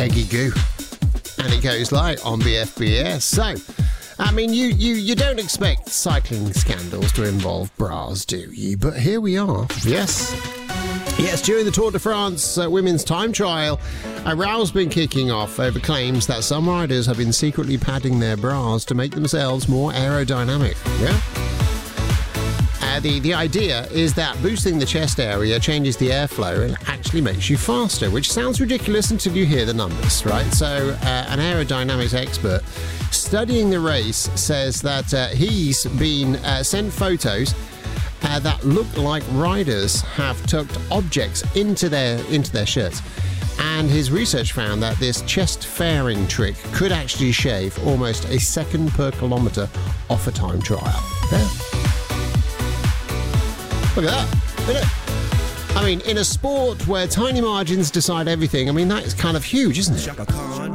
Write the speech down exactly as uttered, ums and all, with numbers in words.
Peggy Goo. And it goes live on B F B S. So, I mean, you, you, you don't expect cycling scandals to involve bras, do you? But here we are. Yes. Yes, during the Tour de France uh, women's time trial, a row's been kicking off over claims that some riders have been secretly padding their bras to make themselves more aerodynamic. Yeah? Uh, the, the idea is that boosting the chest area changes the airflow and actually makes you faster, which sounds ridiculous until you hear the numbers, right? So uh, an aerodynamics expert studying the race says that uh, he's been uh, sent photos uh, that look like riders have tucked objects into their into their shirts. And his research found that this chest fairing trick could actually shave almost a second per kilometre off a time trial. Yeah. Look at that, isn't it? I mean, in a sport where tiny margins decide everything, I mean, that is kind of huge, isn't it?